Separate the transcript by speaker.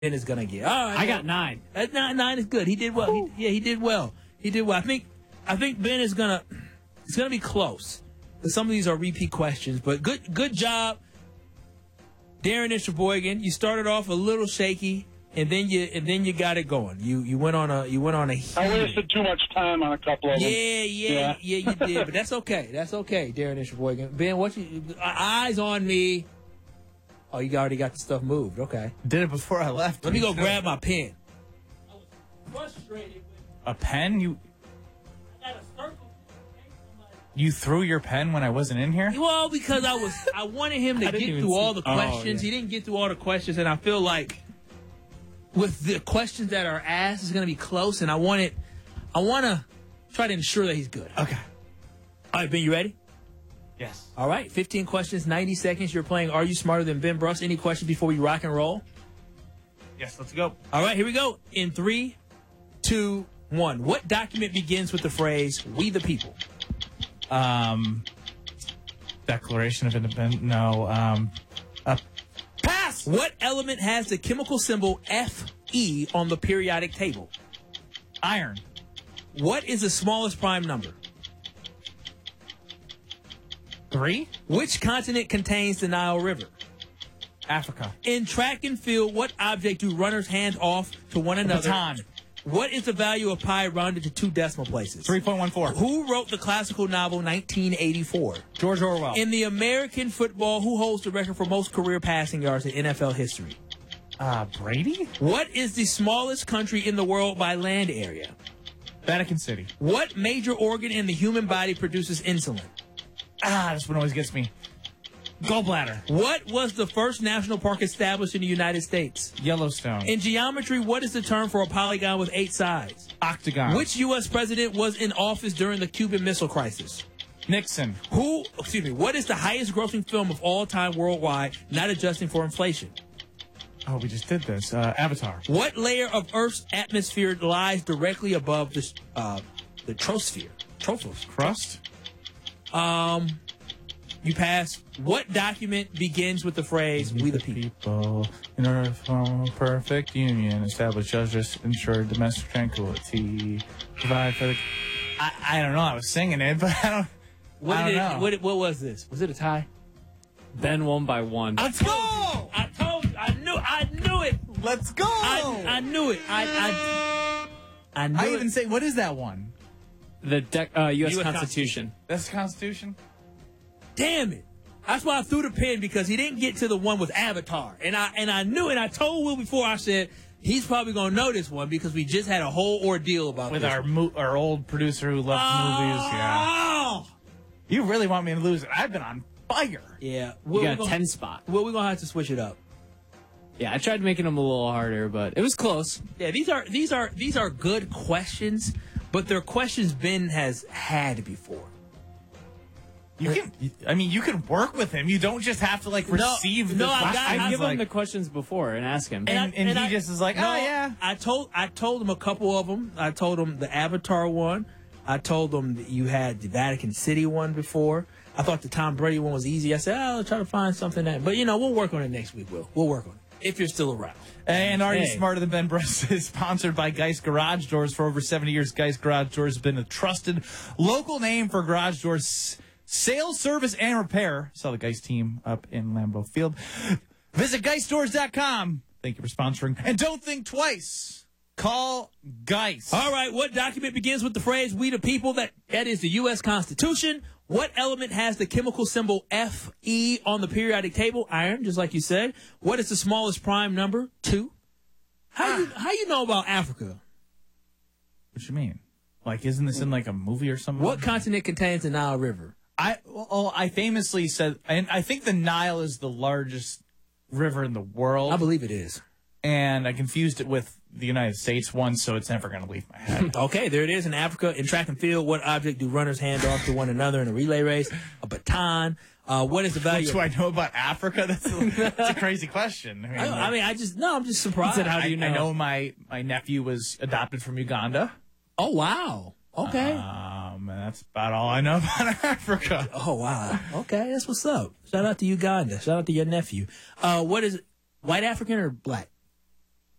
Speaker 1: Ben is gonna get. All right,
Speaker 2: I got 9.
Speaker 1: That nine is good. He did well. He did well. He did well. I think Ben is gonna. It's gonna be close. Some of these are repeat questions, but good job, Darren and Sheboygan. You started off a little shaky, and then you got it going. You went on a.
Speaker 3: I wasted too much time on a couple of them.
Speaker 1: Yeah, you did, but that's okay. That's okay, Darren and Sheboygan. Ben, eyes on me. Oh, you already got the stuff moved. Okay.
Speaker 4: Did it before I left.
Speaker 1: Let me go grab my pen. I was frustrated with
Speaker 4: a pen.
Speaker 1: I got a circle.
Speaker 4: You threw your pen when I wasn't in here?
Speaker 1: Well, because I wanted him to get through all the questions. He didn't get through all the questions, and I feel like with the questions that are asked, it's going to be close, and I want to try to ensure that he's good.
Speaker 4: Okay.
Speaker 1: All right, Ben, you ready?
Speaker 4: Yes.
Speaker 1: All right, 15 questions, 90 seconds. You're playing Are You Smarter Than Ben Bruss? Any questions before we rock and roll?
Speaker 4: Yes, let's go.
Speaker 1: All right, here we go. In 3, 2, 1. What document begins with the phrase, "We the people"?
Speaker 4: Declaration of Independence. No.
Speaker 1: Pass! What element has the chemical symbol Fe on the periodic table?
Speaker 4: Iron.
Speaker 1: What is the smallest prime number?
Speaker 4: 3.
Speaker 1: Which continent contains the Nile River?
Speaker 4: Africa.
Speaker 1: In track and field, what object do runners hand off to one another?
Speaker 4: Baton.
Speaker 1: What is the value of pi rounded to 2 decimal places?
Speaker 4: 3.14.
Speaker 1: Who wrote the classical novel 1984?
Speaker 4: George Orwell.
Speaker 1: In the American football, who holds the record for most career passing yards in NFL history?
Speaker 4: Brady?
Speaker 1: What is the smallest country in the world by land area?
Speaker 4: Vatican City.
Speaker 1: What major organ in the human body produces insulin?
Speaker 4: This one always gets me. Gallbladder.
Speaker 1: What was the first national park established in the United States?
Speaker 4: Yellowstone.
Speaker 1: In geometry, what is the term for a polygon with 8 sides?
Speaker 4: Octagon.
Speaker 1: Which U.S. president was in office during the Cuban Missile Crisis?
Speaker 4: Nixon.
Speaker 1: What is the highest grossing film of all time worldwide, not adjusting for inflation?
Speaker 4: Oh, we just did this. Avatar.
Speaker 1: What layer of Earth's atmosphere lies directly above the troposphere?
Speaker 4: Crust?
Speaker 1: You pass. What document begins with the phrase, "We the people"?
Speaker 4: In order to form a perfect union, establish justice, ensure domestic tranquility, provide for the... I don't know. I was singing it, but I don't know.
Speaker 1: What was this? Was it a tie?
Speaker 2: Ben won by 1.
Speaker 4: Let's go!
Speaker 1: I knew it.
Speaker 4: Let's go!
Speaker 1: I knew it. I knew it.
Speaker 4: Even say, what is that one?
Speaker 2: The U.S. Constitution.
Speaker 4: That's the Constitution?
Speaker 1: Damn it. That's why I threw the pen, because he didn't get to the one with Avatar. And I knew it. I told Will before, I said, he's probably going to know this one because we just had a whole ordeal about
Speaker 4: with
Speaker 1: this.
Speaker 4: Our old producer who loves movies. Yeah. You really want me to lose it. I've been on fire.
Speaker 1: Yeah.
Speaker 2: You got a 10 spot.
Speaker 1: Well, we're going to have to switch it up.
Speaker 2: Yeah, I tried making them a little harder, but it was close.
Speaker 1: Yeah, these are good questions, but they're questions Ben has had before.
Speaker 4: You can work with him. You don't just have to receive the questions.
Speaker 2: I've given him the questions before and ask him.
Speaker 4: And he just is like, oh yeah.
Speaker 1: I told him a couple of them. I told him the Avatar one. I told him that you had the Vatican City one before. I thought the Tom Brady one was easy. I said, I'll try to find something that, but we'll work on it next week, Will. We'll work on it. If you're still around.
Speaker 4: And Are You Smarter Than Ben Bruss is sponsored by Geist Garage Doors. For over 70 years, Geist Garage Doors has been a trusted local name for garage doors sales, service, and repair. Saw the Geist team up in Lambeau Field. Visit GeistDoors.com. Thank you for sponsoring. And don't think twice. Call Geist.
Speaker 1: All right, what document begins with the phrase, "We the people"? That is the U.S. Constitution. What element has the chemical symbol Fe on the periodic table? Iron, just like you said. What is the smallest prime number? 2. How you know about Africa?
Speaker 4: What you mean? Isn't this in a movie or something?
Speaker 1: What continent contains the Nile River?
Speaker 4: I famously said, and I think the Nile is the largest river in the world.
Speaker 1: I believe it is.
Speaker 4: And I confused it with the United States one, so it's never going to leave my head.
Speaker 1: Okay, there it is. In Africa, in track and field, what object do runners hand off to one another in a relay race? A baton. What is the value?
Speaker 4: What do I know about Africa? That's a crazy question.
Speaker 1: I'm just surprised.
Speaker 4: How do you know? I know my nephew was adopted from Uganda.
Speaker 1: Oh, wow. Okay.
Speaker 4: That's about all I know about Africa.
Speaker 1: Oh, wow. Okay, that's what's up. Shout out to Uganda. Shout out to your nephew. What is it? White African or black?